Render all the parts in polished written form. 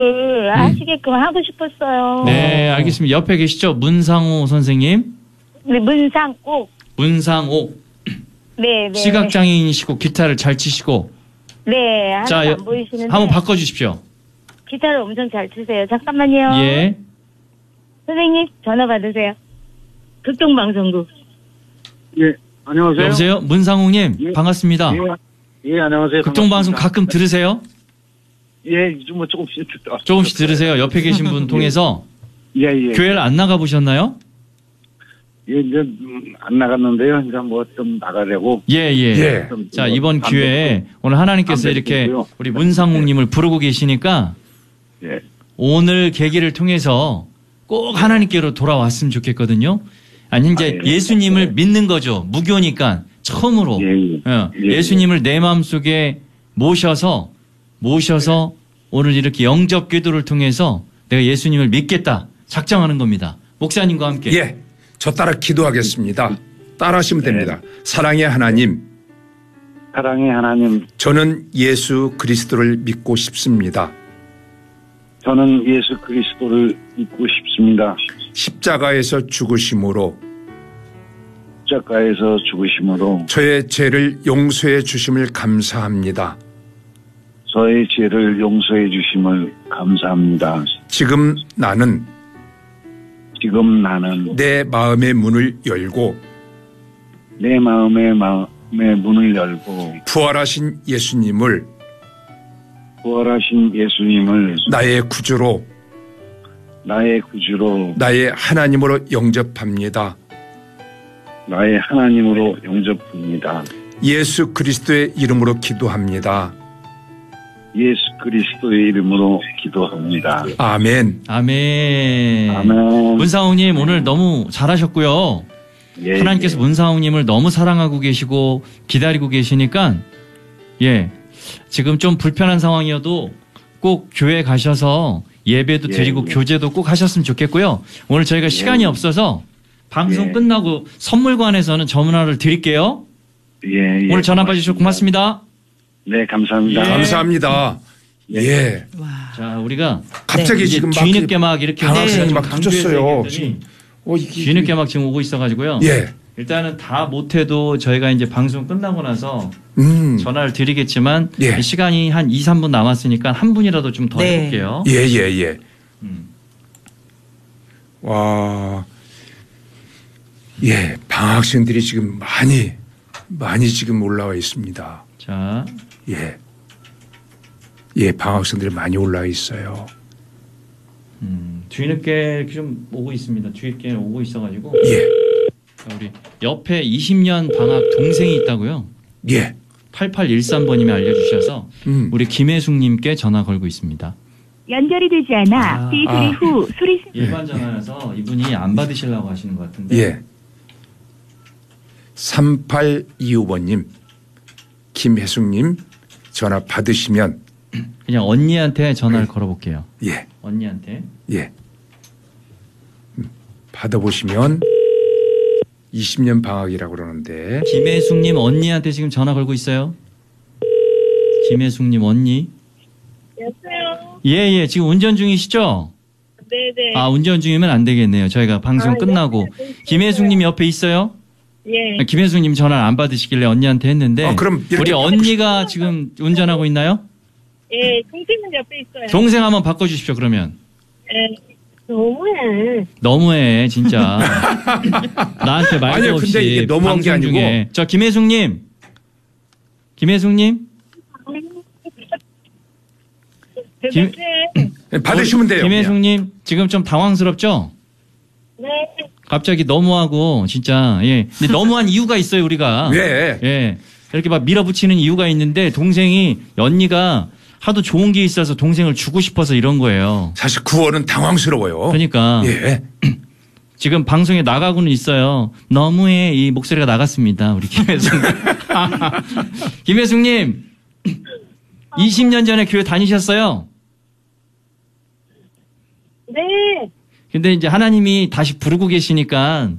하시게끔 하고 싶었어요. 네, 알겠습니다. 옆에 계시죠? 문상호 선생님. 네, 문상옥. 문상옥. 네, 네. 시각장애인이시고 기타를 잘 치시고. 네, 하나도 자, 안 보이시는데. 한번 바꿔주십시오. 기타를 엄청 잘 치세요. 잠깐만요. 예. 선생님, 전화 받으세요. 극동방송국. 예, 안녕하세요. 여보세요? 문상옥님, 예. 반갑습니다. 예, 안녕하세요. 극동방송 반갑습니다. 가끔 들으세요? 예, 뭐 조금씩 듣다. 조금씩 들으세요. 옆에 계신 분 통해서. 예, 예. 교회를 안 나가보셨나요? 예, 이제 안 나갔는데요. 이제 뭐 좀 나가려고. 예, 예. 예. 자, 이번 기회에 오늘 하나님께서 이렇게 우리 문상옥님을 부르고 계시니까 예. 오늘 계기를 통해서 꼭 하나님께로 돌아왔으면 좋겠거든요. 아니, 이제 예. 예수님을 믿는 거죠. 무교니까 처음으로. 예, 예. 예수님을 내 마음속에 모셔서 오늘 이렇게 영접 기도를 통해서 내가 예수님을 믿겠다 작정하는 겁니다. 목사님과 함께. 예, 저 따라 기도하겠습니다. 따라하시면 됩니다. 사랑의 하나님, 사랑의 하나님, 저는 예수 그리스도를 믿고 싶습니다. 저는 예수 그리스도를 믿고 싶습니다. 십자가에서 죽으심으로 십자가에서 죽으심으로 저의 죄를 용서해 주심을 감사합니다. 저의 죄를 용서해 주심을 감사합니다. 지금 나는 내 내 마음의 문을 열고 마음의 문을 열고 부활하신 예수님을 나의 구주로 나의 하나님으로 영접합니다. 예수 그리스도의 이름으로 기도합니다. 예수 그리스도의 이름으로 기도합니다. 아멘. 아멘. 아멘. 문상옥님 오늘 너무 잘하셨고요. 예, 하나님께서 문상옥님을 너무 사랑하고 계시고 기다리고 계시니까 지금 좀 불편한 상황이어도 꼭 교회 가셔서 예배도 드리고 교제도 꼭 하셨으면 좋겠고요. 오늘 저희가 시간이 없어서 방송 끝나고 선물관에서는 전화를 드릴게요. 오늘 전화 받으셔서 고맙습니다. 네, 감사합니다. 감사합니다. 예. 자, 우리가 갑자기 지금 막 뒤늦게 막 이렇게 방학생이 막 강조해서 터졌어요. 얘기했더니 뒤늦게 막 지금 오고 있어가지고요. 예. 일단은 다 못해도 저희가 이제 방송 끝나고 나서 전화를 드리겠지만 예. 시간이 한 2, 3분 남았으니까 한 분이라도 좀 더 해볼게요. 예. 와. 예, 방학생들이 지금 많이 지금 올라와 있습니다. 자. 예, 방학생들이 많이 올라와 있어요. 뒤늦게 좀 오고 있습니다. 뒤늦게 오고 있어가지고. 예. 자, 우리 옆에 20년 방학 동생이 있다고요? 예. 8813번님이 알려주셔서 우리 김혜숙님께 전화 걸고 있습니다. 연결이 되지 않아 삐 소리 후 소리 일반 전화여서 이분이 안 받으시려고 하시는 것 같은데. 예. 3825번님, 김혜숙님 전화 받으시면 그냥 언니한테 전화를 걸어볼게요. 예. 언니한테. 예. 받아보시면 20년 방학이라고 그러는데. 김혜숙님 언니한테 지금 전화 걸고 있어요. 김혜숙님 언니. 여보세요. 예. 지금 운전 중이시죠? 네네. 아, 운전 중이면 안 되겠네요. 저희가 방송 끝나고. 김혜숙님 옆에 있어요? 예. 김혜숙님 전화를 안 받으시길래 언니한테 했는데. 그럼 우리 언니가 지금 운전하고 있나요? 예, 동생은 옆에 있어요. 동생 한번 바꿔주십시오, 그러면. 예. 너무해, 진짜. 나한테 말도 아니요, 없이. 근데 이게 너무한 게 방송 아니고. 중에. 저 김혜숙님. 받으시면 돼요. 김혜숙님, 지금 좀 당황스럽죠? 네. 갑자기 너무하고, 진짜, 예. 근데 너무한 이유가 있어요, 우리가. 예. 이렇게 막 밀어붙이는 이유가 있는데, 언니가 하도 좋은 게 있어서 동생을 주고 싶어서 이런 거예요. 사실 구원은 당황스러워요. 그러니까. 예. 지금 방송에 나가고는 있어요. 너무해, 이 목소리가 나갔습니다. 우리 김혜숙님. 김혜숙님, 20년 전에 교회 다니셨어요? 네. 근데 이제 하나님이 다시 부르고 계시니까,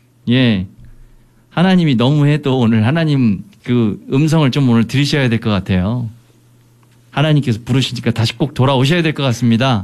하나님이 너무해도 오늘 하나님 그 음성을 좀 오늘 들으셔야 될 것 같아요. 하나님께서 부르시니까 다시 꼭 돌아오셔야 될 것 같습니다.